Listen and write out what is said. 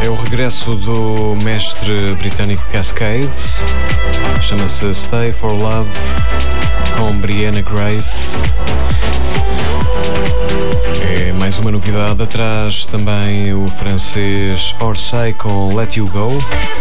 É o regresso do mestre britânico Cascade. Chama-se Stay for Love, com Brianna Grace. É mais uma novidade. Atrás também o francês Orsay com Let You Go.